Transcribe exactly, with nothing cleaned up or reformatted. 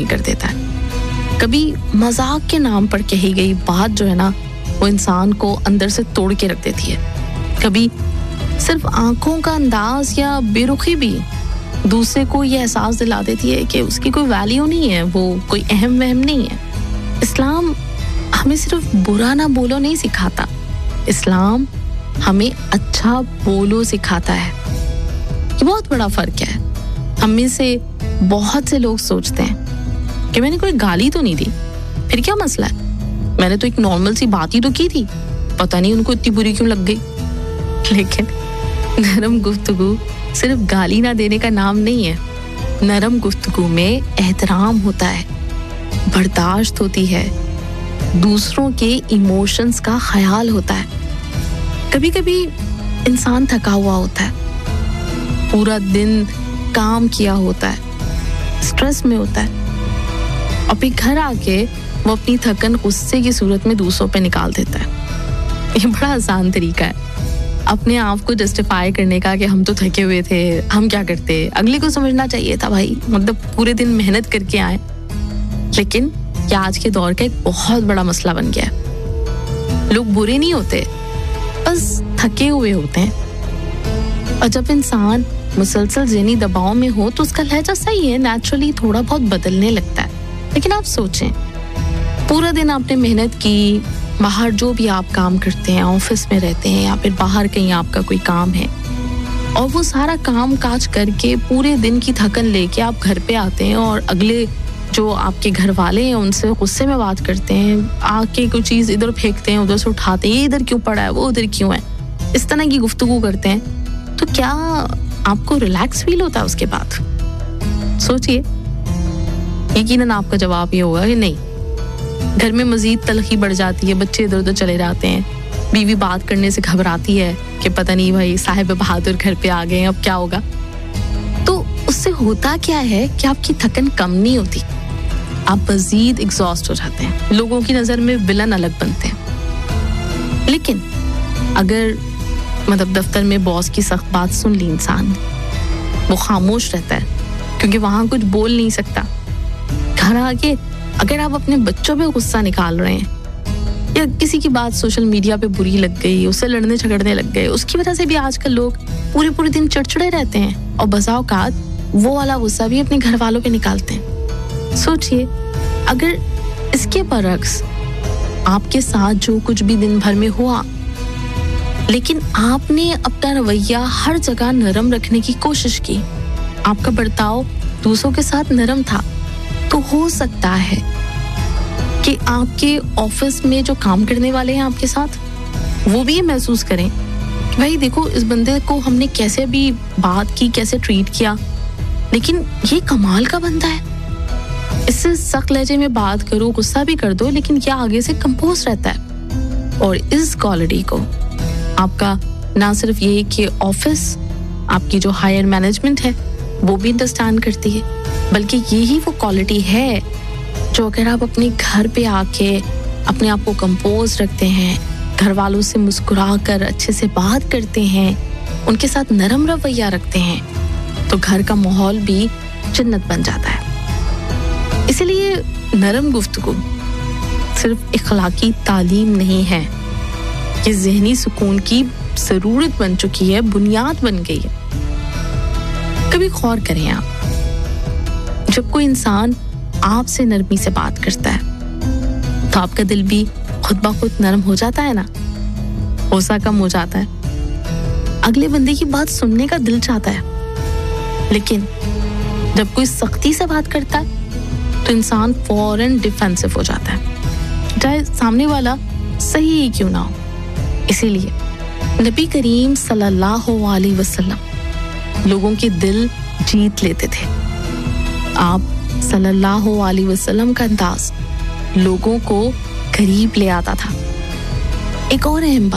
ज़ख्मी कर देता है। कभी मजाक के नाम पर कही गई बात जो है ना, वो इंसान को अंदर से तोड़ के रख देती है। कभी सिर्फ आंखों का अंदाज या बेरुखी भी दूसरे को ये एहसास दिला देती है कि उसकी कोई वैल्यू नहीं है, वो कोई अहम वहम नहीं है। इस्लाम हमें सिर्फ बुरा ना बोलो नहीं सिखाता, इस्लाम हमें अच्छा बोलो सिखाता है। ये बहुत बड़ा फर्क है। हम में से बहुत से लोग सोचते हैं कि मैंने कोई गाली तो नहीं दी, फिर क्या मसला है, मैंने तो एक नॉर्मल सी बात ही तो की थी, पता नहीं उनको इतनी बुरी क्यों लग गई। लेकिन नरम गुफ्तगू सिर्फ गाली ना देने का नाम नहीं है। नरम गुफ्तगू में एहतराम होता है, बर्दाश्त होती है, दूसरों के इमोशंस का ख्याल होता है। कभी कभी इंसान थका हुआ होता है, पूरा दिन काम किया होता है, स्ट्रेस में होता है, और फिर घर आके वो अपनी थकन गुस्से की सूरत में दूसरों पे निकाल देता है। ये बड़ा आसान तरीका है अपने आप को जस्टिफाई करने का कि हम तो थके हुए थे, हम क्या करते, अगले को समझना चाहिए था भाई, मतलब पूरे दिन मेहनत करके आए। लेकिन ये आज के दौर का एक बहुत बड़ा मसला बन गया है। लोग बुरे नहीं होते, बस थके हुए होते हैं। और जब इंसान मुसलसल ज़हनी दबाव में हो तो उसका लहजा सही है, नेचुरली थोड़ा बहुत बदलने लगता है। लेकिन आप सोचें, पूरा दिन आपने मेहनत की, बाहर जो भी आप काम करते हैं, ऑफिस में रहते हैं या फिर बाहर कहीं आपका कोई काम है, और वो सारा काम काज करके पूरे दिन की थकन लेके आप घर पे आते हैं और अगले जो आपके घर वाले हैं उनसे गुस्से में बात करते हैं, आके कोई चीज़ इधर फेंकते हैं, उधर से उठाते हैं, ये इधर क्यों पड़ा है, वो उधर क्यों है, इस तरह की गुफ्तगू करते हैं, तो क्या आपको रिलैक्स फील होता है उसके बाद? सोचिए। यकीनन आपका जवाब ये होगा कि नहीं। घर में मजीद तलखी बढ़ जाती है, बच्चे इधर उधर चले जाते हैं, बीवी बात करने से घबराती है कि पता नहीं भाई साहिब बहादुर घर पे आ गए हैं, अब क्या होगा। तो उससे होता क्या है कि आपकी थकन कम नहीं होती, आप मजीद एग्जॉस्ट हो जाते हैं, लोगों की नज़र में विलन अलग बनते हैं। लेकिन अगर मतलब दफ्तर में बॉस की सख्त बात सुन ली इंसान, वो खामोश रहता है क्योंकि वहां कुछ बोल नहीं सकता। घर आके अगर आप अपने बच्चों पे गुस्सा निकाल रहे हैं या किसी की बात सोशल मीडिया पे बुरी लग गई, उससे लड़ने झगड़ने लग गए, उसकी वजह से भी आजकल लोग पूरे पूरे दिन चिड़चिड़े रहते हैं और बसा औकात वो वाला गुस्सा भी अपने घर वालों पे निकालते हैं। सोचिए, अगर इसके बरक्स आपके साथ जो कुछ भी दिन भर में हुआ, लेकिन आपने अपना रवैया हर जगह नरम रखने की कोशिश की, आपका बर्ताव दूसरों के साथ नरम था, तो हो सकता है कि आपके ऑफिस में जो काम करने वाले हैं आपके साथ, वो भी ये महसूस करें कि भाई देखो इस बंदे को हमने कैसे भी बात की, कैसे ट्रीट किया, लेकिन ये कमाल का बंदा है, इससे सख्त लहजे में बात करो, गुस्सा भी कर दो, लेकिन ये आगे से कंपोज रहता है। और इस क्वालिटी को आपका ना सिर्फ ये कि ऑफिस, आपकी जो हायर मैनेजमेंट है वो भी अंडरस्टैंड करती है, बल्कि यही वो क्वालिटी है जो अगर आप अपने घर पे आके अपने आप को कंपोज रखते हैं, घर वालों से मुस्कुरा कर अच्छे से बात करते हैं, उनके साथ नरम रवैया रखते हैं, तो घर का माहौल भी जन्नत बन जाता है। इसलिए नरम गुफ्तगू सिर्फ इखलाकी तालीम नहीं है, ये ज़हनी सुकून की ज़रूरत बन चुकी है, बुनियाद बन गई है। कभी गौर करें आप, जब कोई इंसान आपसे नरमी से बात करता है तो आपका दिल भी खुद ब खुद नरम हो जाता है ना, गुस्सा कम हो जाता है, अगले बंदे की बात सुनने का दिल चाहता है। लेकिन जब कोई सख्ती से बात करता है तो इंसान फौरन डिफेंसिव हो जाता है, चाहे सामने वाला सही ही क्यों ना हो। इसीलिए नबी करीम सल्लल्लाहु अलैहि वसल्लम लोगों के दिल जीत लेते थे। आप सल्लल्लाहु अलैहि वसल्लम का अंदाज लोगों को करीब ले आता था। एक और अहम बात